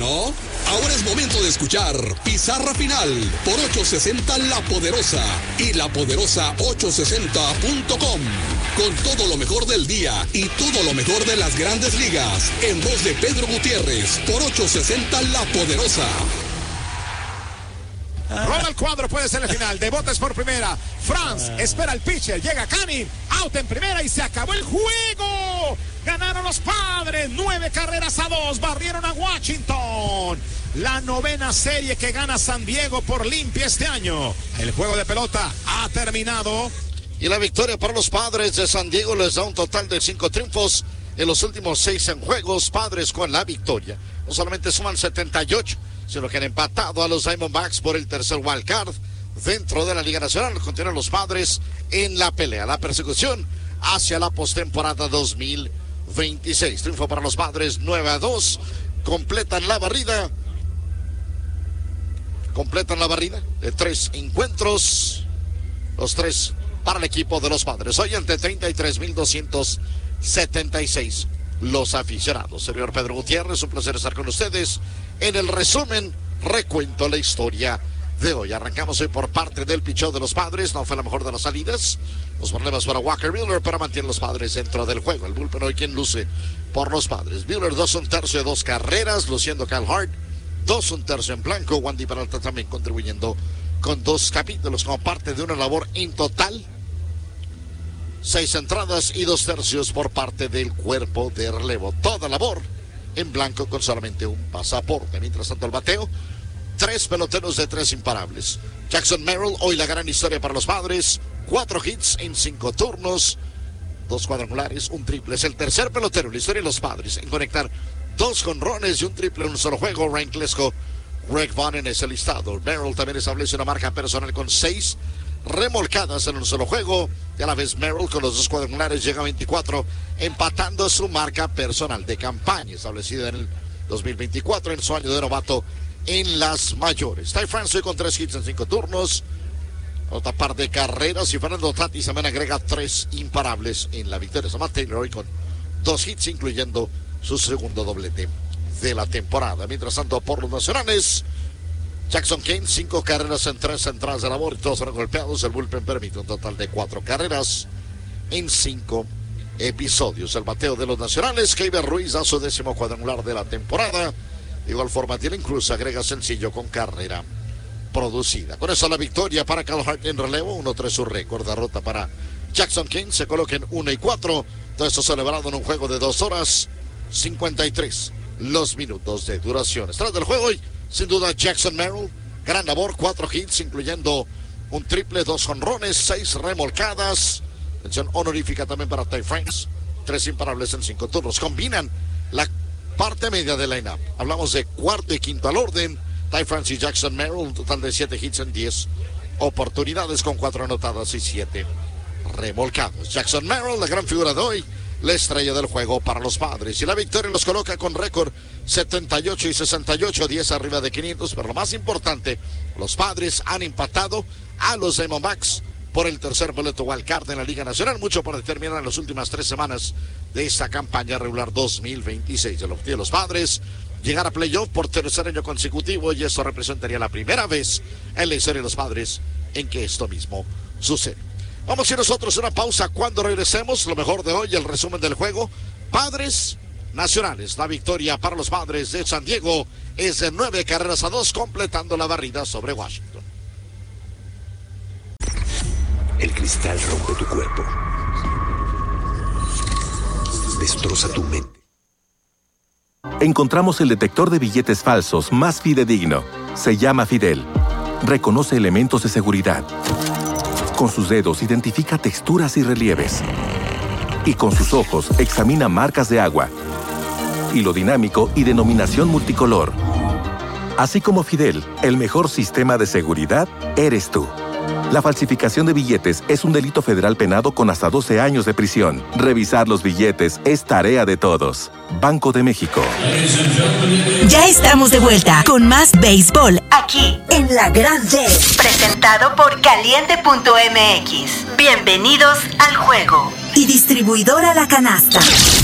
¿no? Ahora es momento de escuchar Pizarra Final por 860 La Poderosa y lapoderosa860.com. Con todo lo mejor del día y todo lo mejor de las grandes ligas. En voz de Pedro Gutiérrez por 860 La Poderosa. Rola el cuadro, puede ser el final. De botes por primera. Franz espera el pitcher. Llega Canning. Out en primera y se acabó el juego. Ganaron los Padres. 9-2. Barrieron a Washington. La 9ª serie que gana San Diego por limpia este año. El juego de pelota ha terminado. Y la victoria para los Padres de San Diego les da un total de 5 triunfos en los últimos 6 en juegos. Padres con la victoria. No solamente suman 78, sino que han empatado a los Diamondbacks por el tercer wild card dentro de la Liga Nacional. Continúan los Padres en la pelea, la persecución hacia la postemporada 2026. Triunfo para los Padres 9-2. Completan la barrida de 3 encuentros. Los 3 para el equipo de los Padres. Hoy ante 33,276 los aficionados. Señor Pedro Gutiérrez, un placer estar con ustedes en el resumen, recuento la historia de hoy. Arrancamos hoy por parte del picheo de los Padres. No fue la mejor de las salidas. Los problemas para Walker Buehler, pero mantiene los Padres dentro del juego. El bullpen hoy quien luce por los Padres. Buehler 2 1/3 de 2 carreras, luciendo Kyle Hart 2 1/3 en blanco. Wandy Peralta también contribuyendo con 2 capítulos como parte de una labor en total. 6 entradas y 2/3 por parte del cuerpo de relevo. Toda labor en blanco con solamente un pasaporte. Mientras tanto el bateo, 3 peloteros de 3 imparables. Jackson Merrill, hoy la gran historia para los Padres. 4 hits en 5 turnos, 2 cuadrangulares, un triple. Es el tercer pelotero en la historia de los Padres en conectar 2 jonrones y un triple en un solo juego. Ryan Klesko, Greg Vaughn en ese listado. Merrill también establece una marca personal con 6 remolcadas en un solo juego. Y a la vez Merrill con los 2 cuadrangulares llega a 24, empatando su marca personal de campaña establecida en el 2024 en su año de novato en las mayores. Ty France hoy con 3 hits en 5 turnos, otra par de carreras, y Fernando Tatis también agrega 3 imparables en la victoria. Matt Taylor hoy con 2 hits, incluyendo su segundo doblete de la temporada. Mientras tanto, por los nacionales, Jackson Kane, 5 carreras en 3 entradas de labor y todos fueron golpeados. El bullpen permite un total de 4 carreras en 5 episodios. El bateo de los nacionales, Keiber Ruiz da su 10º cuadrangular de la temporada. De igual forma, Dylan Cruz agrega sencillo con carrera producida. Con eso la victoria para Kyle Hart en relevo, 1-3 su récord. Derrota para Jackson Kane, se coloca en 1-4. Todo esto celebrado en un juego de 2 horas 53 los minutos de duración. Tras del juego hoy, sin duda, Jackson Merrill, gran labor, 4 hits, incluyendo un triple, 2 jonrones, 6 remolcadas. Mención honorífica también para Ty France, 3 imparables en 5 turnos. Combinan la parte media del line-up. Hablamos de cuarto y quinto al orden. Ty France y Jackson Merrill, un total de 7 hits en 10 oportunidades, con 4 anotadas y 7 remolcados. Jackson Merrill, la gran figura de hoy, la estrella del juego para los Padres. Y la victoria los coloca con récord 78 y 68, 10 arriba de 500. Pero lo más importante, los Padres han empatado a los Diamondbacks por el tercer boleto wild card en la Liga Nacional. Mucho por determinar en las últimas 3 semanas de esta campaña regular 2026. El objetivo de los Padres, llegar a playoff por tercer año consecutivo, y eso representaría la primera vez en la historia de los Padres en que esto mismo sucede. Vamos a ir nosotros a una pausa. Cuando regresemos, lo mejor de hoy, el resumen del juego. Padres nacionales. La victoria para los Padres de San Diego es de 9-2, completando la barrida sobre Washington. El cristal rompe tu cuerpo, destroza tu mente. Encontramos el detector de billetes falsos más fidedigno. Se llama Fidel. Reconoce elementos de seguridad. Con sus dedos identifica texturas y relieves. Y con sus ojos examina marcas de agua, hilo dinámico y denominación multicolor. Así como Fidel, el mejor sistema de seguridad eres tú. La falsificación de billetes es un delito federal penado con hasta 12 años de prisión. Revisar los billetes es tarea de todos. Banco de México. Ya estamos de vuelta con más béisbol aquí en La Gran D. Presentado por Caliente.mx. Bienvenidos al juego. Y distribuidora La Canasta.